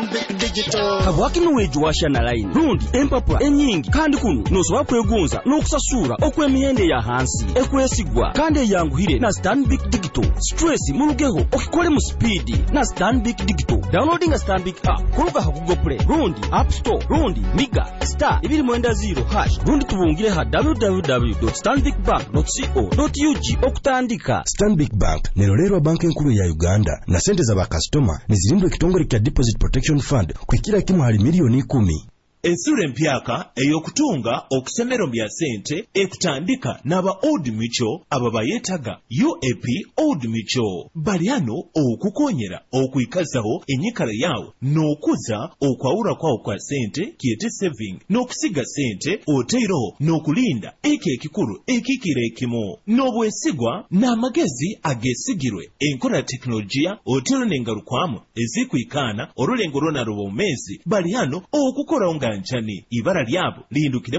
Stanbic Digital. Kabwaki nuweju washa na line. Rundi empapula enyingi kandi kuno nosobola kwegonza n'okusasura okw'emihende ya hansi ekwesigwa kandi eyanguhire na Stanbic Digital. Stress mulugeho okikole mu speed na Stanbic Digital. Downloading a Stanbic app kuruga ha Google Play, Rundi App Store, Rundi Miga *210#. Rundi tubungire ha www.stanbicbank.co.ug okutandika. Stanbic Bank nerolero banki enkulu ya Uganda na sente za bakastoma nizirindwe kitongole kya Deposit Protection Fund kwikira kimu hali milioni 10. Ensure mpyaka eyokutunga okusemero bya sente ekutandika n'aba Old Mutual ababayetaga UAP Old Mutual baliano okukonyera okuikazaho enyikala yawo n'okuza okwawula kwawo kwa sente kiyete saving n'okusiga sente oteiro n'okulinda ekikulu ekikire ekimu n'obwesigwa n'amagezi agesigirwe enkola teknolojia otero n'engalukwamu ezikuikana olulengo lwona lw'omezi baliano okukola njani ibara lyabo lindukire